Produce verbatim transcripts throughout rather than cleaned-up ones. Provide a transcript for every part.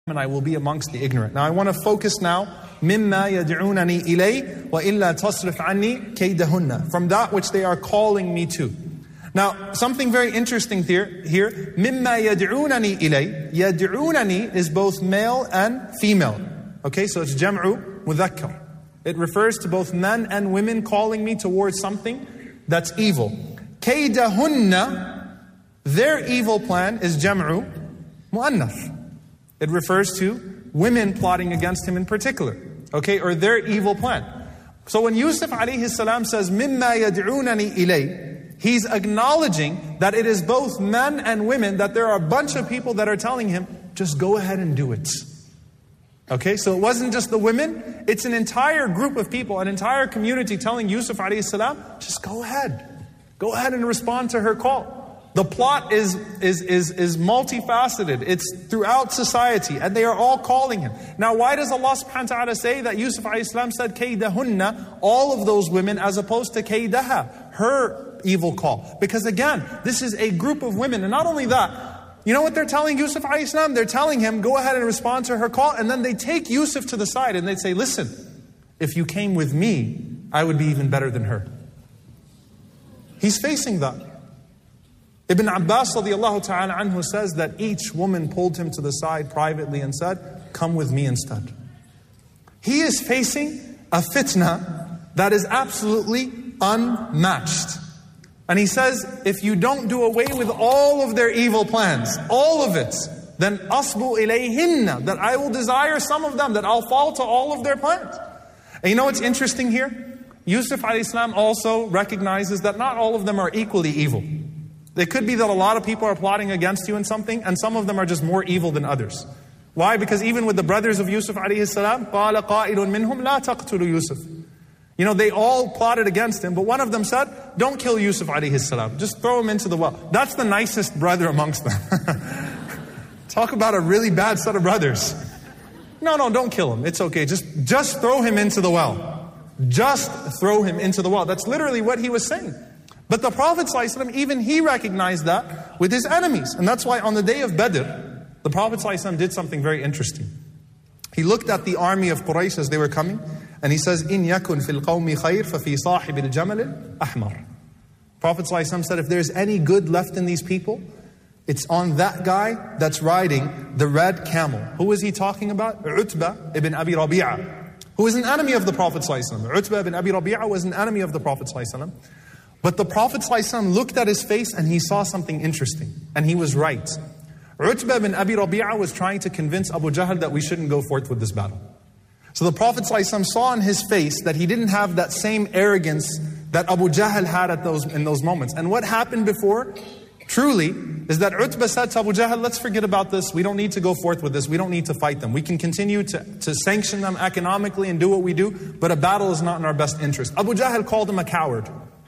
and I will be amongst the ignorant. Now I want to focus now, مِمَّا يَدْعُونَنِي إِلَيْهِ وَإِلَّا تَصْرِفْ عَنِّي كَيْدَهُنَّ, from that which they are calling me to. Now, something very interesting here, here مِمَّا يَدْعُونَنِي إِلَيْهِ, يَدْعُونَنِي is both male and female. Okay, so it's jam'u mudhakkar. It refers to both men and women calling me towards something that's evil. كَيْدَهُنَّ, their evil plan is jam'u mu'annath. It refers to women plotting against him in particular, okay, or their evil plan. So when Yusuf alayhi salam says, مِمَّا يَدْعُونَنِي إِلَيْهِ, he's acknowledging that it is both men and women, that there are a bunch of people that are telling him, just go ahead and do it. Okay, so it wasn't just the women, it's an entire group of people, an entire community telling Yusuf alayhi salam, just go ahead. Go ahead and respond to her call. The plot is, is, is, is multifaceted. It's throughout society, and they are all calling him. Now, why does Allah subhanahu wa ta'ala say that Yusuf alayhi salam said kaydahunna, all of those women, as opposed to kaydaha, her evil call? Because again, this is a group of women, and not only that, you know what they're telling Yusuf alayhi salam? They're telling him, go ahead and respond to her call, and then they take Yusuf to the side and they say, listen, if you came with me, I would be even better than her. He's facing that. Ibn Abbas radiallahu ta'ala anhu says that each woman pulled him to the side privately and said, come with me instead. He is facing a fitna that is absolutely unmatched. And he says, if you don't do away with all of their evil plans, all of it, then asbu ilayhinna, that I will desire some of them, that I'll fall to all of their plans. And you know what's interesting here? Yusuf alayhi salam also recognizes that not all of them are equally evil. It could be that a lot of people are plotting against you in something, and some of them are just more evil than others. Why? Because even with the brothers of Yusuf alayhi salam, قَالَ قَائِلٌ مِّنْهُمْ لَا تَقْتُلُوا يُوسُف. You know, they all plotted against him, but one of them said, don't kill Yusuf alayhi salam. Just throw him into the well. That's the nicest brother amongst them. Talk about a really bad set of brothers. No, no, don't kill him. It's okay. Just, just throw him into the well. Just throw him into the well. That's literally what he was saying. But the Prophet ﷺ, even he recognized that with his enemies. And that's why on the day of Badr, the Prophet ﷺ did something very interesting. He looked at the army of Quraysh as they were coming, and he says, إِن يَكُنْ فِي الْقَوْمِ خَيْرٍ فَفِي صَاحِبِ الْجَمَلِ الْأَحْمَرِ. Prophet ﷺ said, if there's any good left in these people, it's on that guy that's riding the red camel. Who is he talking about? Utbah ibn Abi Rabi'ah, who is an enemy of the Prophet ﷺ. Utbah ibn Abi Rabi'ah was an enemy of the Prophet ﷺ. But the Prophet ﷺ looked at his face and he saw something interesting. And he was right. Utbah bin Abi Rabi'ah was trying to convince Abu Jahl that we shouldn't go forth with this battle. So the Prophet ﷺ saw in his face that he didn't have that same arrogance that Abu Jahl had at those, in those moments. And what happened before, truly, is that Utbah said to Abu Jahl, let's forget about this. We don't need to go forth with this. We don't need to fight them. We can continue to, to sanction them economically and do what we do, but a battle is not in our best interest. Abu Jahl called him a coward.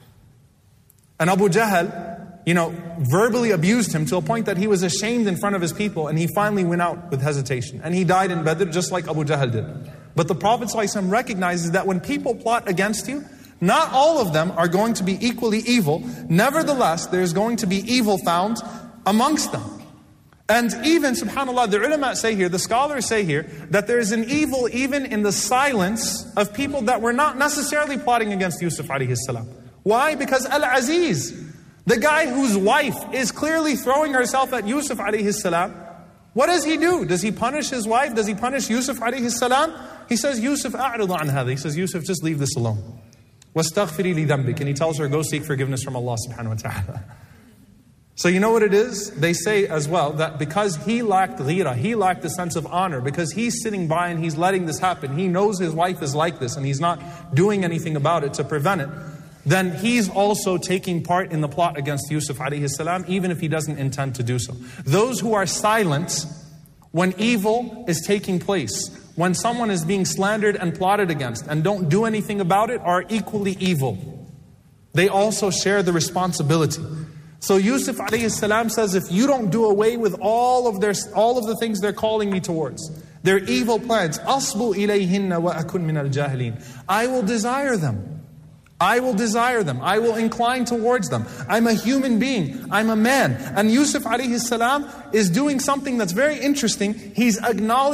And Abu Jahl, you know, verbally abused him to a point that he was ashamed in front of his people, and he finally went out with hesitation. And he died in Badr just like Abu Jahl did. But the Prophet ﷺ recognizes that when people plot against you, not all of them are going to be equally evil. Nevertheless, there's going to be evil found amongst them. And even, subhanAllah, the ulama say here, the scholars say here, that there is an evil even in the silence of people that were not necessarily plotting against Yusuf alayhi salam. Why? Because Al-Aziz, the guy whose wife is clearly throwing herself at Yusuf alayhi salam, what does he do? Does he punish his wife? Does he punish Yusuf alayhi salam? He says, Yusuf, a'rid an hadha. He says, Yusuf, just leave this alone. وَاسْتَغْفِرِي لِذَنْبِكَ. And he tells her, go seek forgiveness from Allah subhanahu wa ta'ala. So you know what it is? They say as well that because he lacked ghira, he lacked a sense of honor, because he's sitting by and he's letting this happen, he knows his wife is like this and he's not doing anything about it to prevent it, then he's also taking part in the plot against Yusuf alayhi salam, even if he doesn't intend to do so. Those who are silent when evil is taking place, when someone is being slandered and plotted against, and don't do anything about it, are equally evil. They also share the responsibility. So Yusuf alayhi salam says, if you don't do away with all of their all of the things they're calling me towards, their evil plans, asbu ilayhinna wa akun min al-jahilin, I will desire them. I will desire them. I will incline towards them. I'm a human being. I'm a man. And Yusuf alayhi salam is doing something that's very interesting. He's acknowledging